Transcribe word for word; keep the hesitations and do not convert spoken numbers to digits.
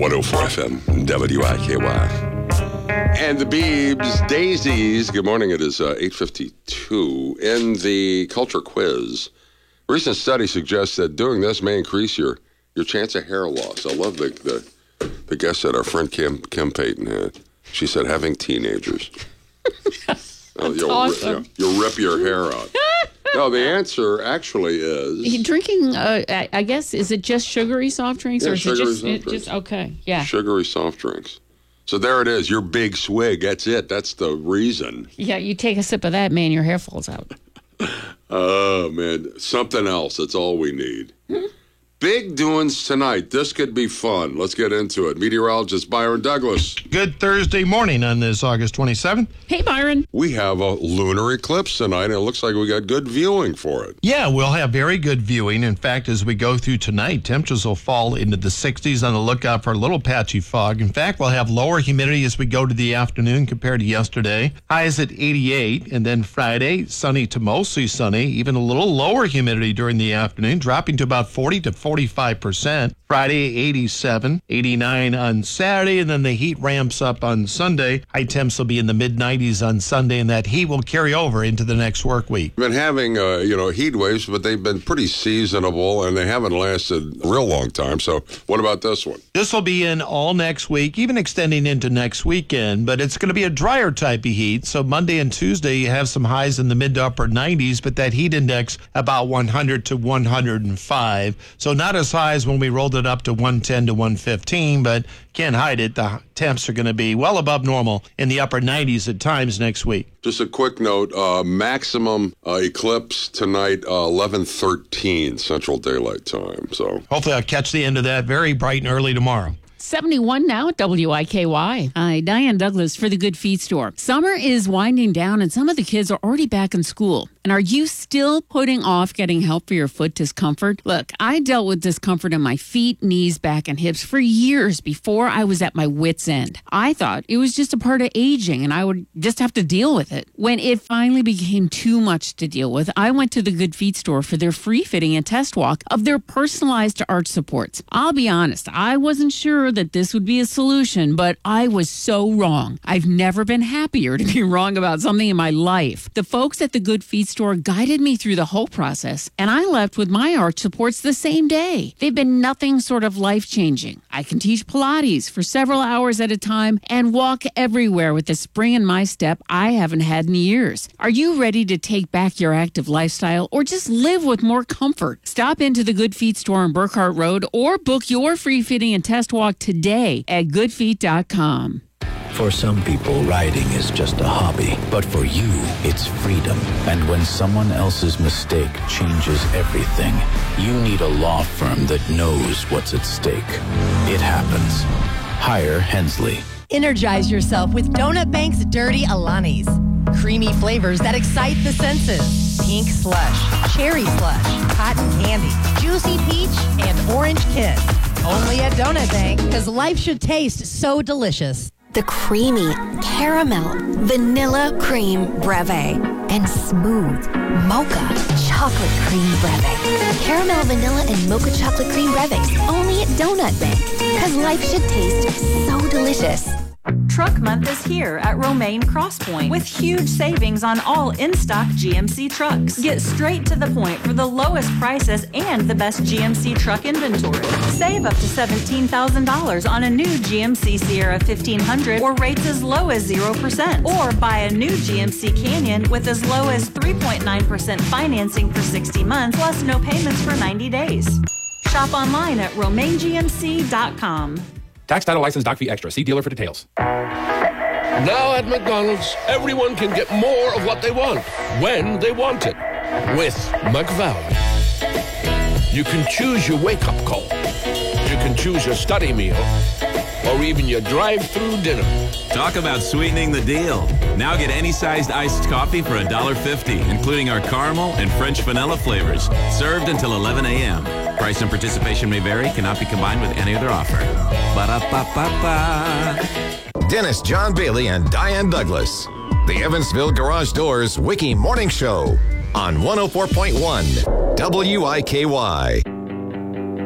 one oh four F M, W I K Y. And the Beebs, Daisies. Good morning. It is uh, eight fifty-two. In the culture quiz, recent study suggests that doing this may increase your, your chance of hair loss. I love the, the, the guess that our friend Kim, Kim Payton had. She said having teenagers. oh, you'll, awesome. ri- you'll rip your hair out. No, the answer actually is... He drinking, uh, I, I guess, is it just sugary soft drinks? Yeah, or is sugary it just, soft it drinks. just, okay, yeah. Sugary soft drinks. So there it is, your big swig. That's it. That's the reason. Yeah, you take a sip of that, man, your hair falls out. Oh, man. Something else. That's all we need. Hmm? Big doings tonight. This could be fun. Let's get into it. Meteorologist Byron Douglas. Good Thursday morning on this August twenty-seventh. Hey, Byron. We have a lunar eclipse tonight, and it looks like we got good viewing for it. Yeah, we'll have very good viewing. In fact, as we go through tonight, temperatures will fall into the sixties. On the lookout for a little patchy fog. In fact, we'll have lower humidity as we go to the afternoon compared to yesterday. Highs at eighty-eight, and then Friday, sunny to mostly sunny. Even a little lower humidity during the afternoon, dropping to about forty to forty-five percent. Friday, eighty-seven, eighty-nine on Saturday, and then the heat ramps up on Sunday. High temps will be in the mid nineties on Sunday, and that heat will carry over into the next work week. We've been having, uh, you know, heat waves, but they've been pretty seasonable, and they haven't lasted a real long time. So what about this one? This will be in all next week, even extending into next weekend, but it's going to be a drier type of heat. So Monday and Tuesday, you have some highs in the mid to upper nineties, but that heat index about one hundred to one hundred five. So not as high as when we rolled it up to one ten to one fifteen, but can't hide it. The temps are going to be well above normal in the upper nineties at times next week. Just a quick note, uh, maximum uh, eclipse tonight, uh, eleven thirteen Central Daylight Time. So hopefully I'll catch the end of that very bright and early tomorrow. seventy-one now at W I K Y. Hi, Diane Douglas for the Good Feet Store. Summer is winding down and some of the kids are already back in school. And are you still putting off getting help for your foot discomfort? Look, I dealt with discomfort in my feet, knees, back, and hips for years before I was at my wit's end. I thought it was just a part of aging and I would just have to deal with it. When it finally became too much to deal with, I went to the Good Feet Store for their free fitting and test walk of their personalized arch supports. I'll be honest, I wasn't sure that this would be a solution, but I was so wrong. I've never been happier to be wrong about something in my life. The folks at the Good Feet Store guided me through the whole process, and I left with my arch supports the same day. They've been nothing sort of life-changing. I can teach Pilates for several hours at a time and walk everywhere with the spring in my step I haven't had in years. Are you ready to take back your active lifestyle or just live with more comfort? Stop into the Good Feet Store on Burkhart Road or book your free fitting and test walk today at good feet dot com. For some people, riding is just a hobby, but for you, it's freedom. And when someone else's mistake changes everything, you need a law firm that knows what's at stake. It happens. Hire Hensley. Energize yourself with Donut Bank's Dirty Alanis. Creamy flavors that excite the senses. Pink slush, cherry slush, cotton candy, juicy peach, and orange kiss. Only at Donut Bank, because life should taste so delicious. The creamy caramel vanilla cream breve and smooth mocha chocolate cream breve. Caramel, vanilla, and mocha chocolate cream breves only at Donut Bank, because life should taste so delicious. Truck Month is here at Romaine Crosspoint with huge savings on all in-stock G M C trucks. Get straight to the point for the lowest prices and the best G M C truck inventory. Save up to seventeen thousand dollars on a new G M C Sierra fifteen hundred or rates as low as zero percent. Or buy a new G M C Canyon with as low as three point nine percent financing for sixty months plus no payments for ninety days. Shop online at romaine g m c dot com. Tax, title, license, doc fee extra. See dealer for details. Now at McDonald's, everyone can get more of what they want, when they want it, with McValue. You can choose your wake-up call. You can choose your study meal, or even your drive-through dinner. Talk about sweetening the deal. Now get any sized iced coffee for one dollar fifty, including our caramel and French vanilla flavors. Served until eleven a.m. Price and participation may vary. Cannot be combined with any other offer. Ba-da-ba-ba-ba. Dennis John Bailey and Diane Douglas. The Evansville Garage Doors Wiki Morning Show on one oh four point one W I K Y.